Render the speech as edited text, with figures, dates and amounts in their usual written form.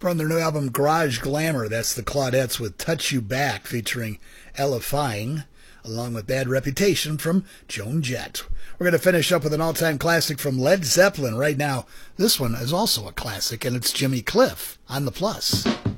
From their new album Garage Glamour, that's the Claudettes with Touch You Back featuring Ella Fying, along with Bad Reputation from Joan Jett. We're going to finish up with an all-time classic from Led Zeppelin right now. This one is also a classic, and it's Jimmy Cliff on the Plus.